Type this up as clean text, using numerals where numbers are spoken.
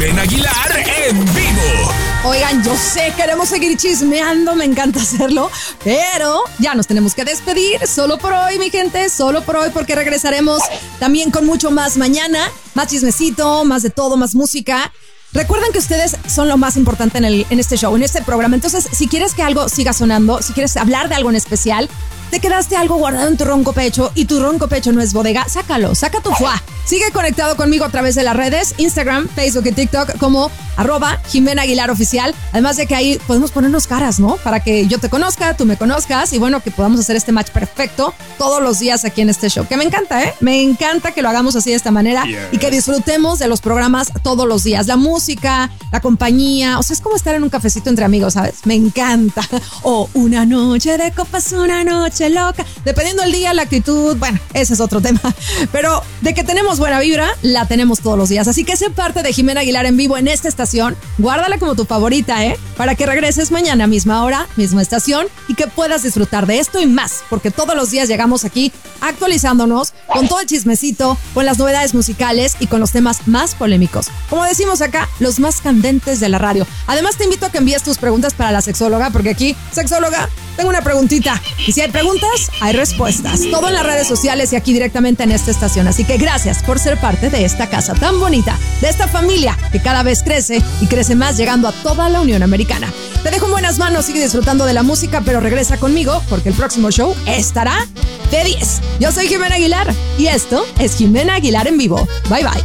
Jimena Aguilar en vivo. Oigan, yo sé, queremos seguir chismeando, me encanta hacerlo, pero ya nos tenemos que despedir. Solo por hoy, mi gente, solo por hoy, porque regresaremos también con mucho más mañana. Más chismecito, más de todo, más música. Recuerden que ustedes son lo más importante en este show, en este programa. Entonces, si quieres que algo siga sonando, si quieres hablar de algo en especial, te quedaste algo guardado en tu ronco pecho y tu ronco pecho no es bodega, sácalo, saca tu fuá. Sigue conectado conmigo a través de las redes, Instagram, Facebook y TikTok como @Jimena Aguilar Oficial. Además de que ahí podemos ponernos caras, ¿no? Para que yo te conozca, tú me conozcas y bueno, que podamos hacer este match perfecto todos los días aquí en este show. Que me encanta, ¿eh? Me encanta que lo hagamos así de esta manera y que disfrutemos de los programas todos los días. La música, la compañía, o sea, es como estar en un cafecito entre amigos, ¿sabes? Me encanta. O una noche de copas, una noche loca. Dependiendo del día, la actitud, bueno, ese es otro tema. Pero de que tenemos buena vibra, la tenemos todos los días. Así que sé parte de Jimena Aguilar en vivo en esta estación. Guárdala como tu favorita, ¿eh? Para que regreses mañana, misma hora, misma estación y que puedas disfrutar de esto y más. Porque todos los días llegamos aquí actualizándonos con todo el chismecito, con las novedades musicales y con los temas más polémicos. Como decimos acá, los más candentes de la radio. Además, te invito a que envíes tus preguntas para la sexóloga, porque aquí, sexóloga, tengo una preguntita. Y si hay preguntas, hay respuestas. Todo en las redes sociales y aquí directamente en esta estación. Así que gracias por ser parte de esta casa tan bonita, de esta familia que cada vez crece y crece más, llegando a toda la Unión Americana. Te dejo en buenas manos, sigue disfrutando de la música, pero regresa conmigo porque el próximo show estará de 10. Yo soy Jimena Aguilar y esto es Jimena Aguilar en vivo. Bye bye.